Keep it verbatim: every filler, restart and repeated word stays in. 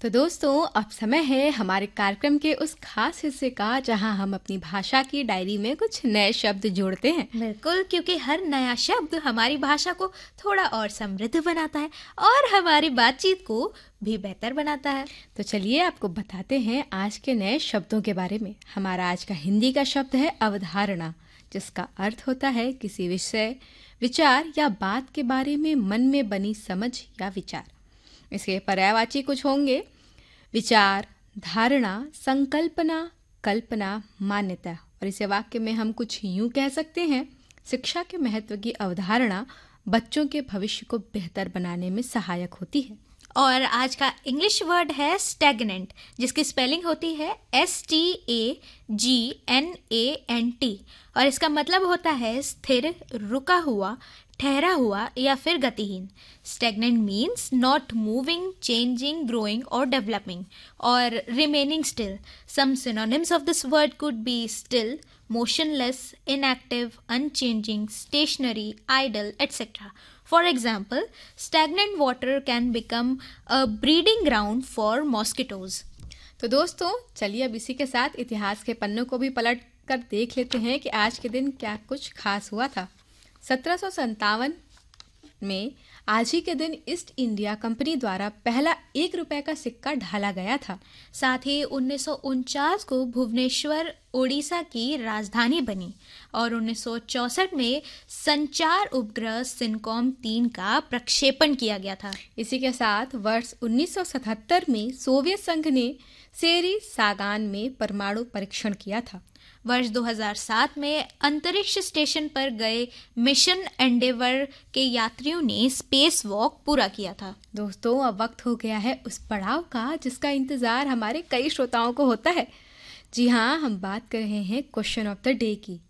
तो दोस्तों, अब समय है हमारे कार्यक्रम के उस खास हिस्से का जहां हम अपनी भाषा की डायरी में कुछ नए शब्द जोड़ते हैं। बिल्कुल, क्योंकि हर नया शब्द हमारी भाषा को थोड़ा और समृद्ध बनाता है और हमारी बातचीत को भी बेहतर बनाता है। तो चलिए आपको बताते हैं आज के नए शब्दों के बारे में। हमारा आज का हिंदी का शब्द है अवधारणा, जिसका अर्थ होता है किसी विषय, विचार या बात के बारे में मन में बनी समझ या विचार। इसके पर्यायवाची कुछ होंगे: विचार, धारणा, संकल्पना, कल्पना, मान्यता। और इसे वाक्य में हम कुछ यूं कह सकते हैं: शिक्षा के महत्व की अवधारणा बच्चों के भविष्य को बेहतर बनाने में सहायक होती है। और आज का इंग्लिश वर्ड है स्टैग्नेंट, जिसकी स्पेलिंग होती है S T A G N A N T और इसका मतलब होता है स्थिर, रुका हुआ, ठहरा हुआ या फिर गतिहीन। Stagnant means not moving, changing, growing और डेवलपिंग। और remaining still, some synonyms of this word could be still, motionless, inactive, unchanging, stationary, idle, et cetera. For example, stagnant water can become a breeding ground for mosquitoes. तो दोस्तों, चलिए अब इसी के साथ इतिहास के पन्नों को भी पलट कर देख लेते हैं कि आज के दिन क्या कुछ खास हुआ था। सत्रह सौ संतावन में आज ही के दिन ईस्ट इंडिया कंपनी द्वारा पहला एक रुपए का सिक्का ढाला गया था। साथ ही उन्नीस सौ उनचास को भुवनेश्वर ओडिशा की राजधानी बनी और उन्नीस सौ चौसठ में संचार उपग्रह सिनकॉम तीन का प्रक्षेपण किया गया था। इसी के साथ वर्ष उन्नीस सौ सतहत्तर में सोवियत संघ ने सेरी सागान में परमाणु परीक्षण किया था। वर्ष दो हज़ार सात में अंतरिक्ष स्टेशन पर गए मिशन एंडेवर के यात्रियों ने स्पेस वॉक पूरा किया था। दोस्तों, अब वक्त हो गया है उस पड़ाव का जिसका इंतजार हमारे कई श्रोताओं को होता है। जी हाँ, हम बात कर रहे हैं क्वेश्चन ऑफ द डे की।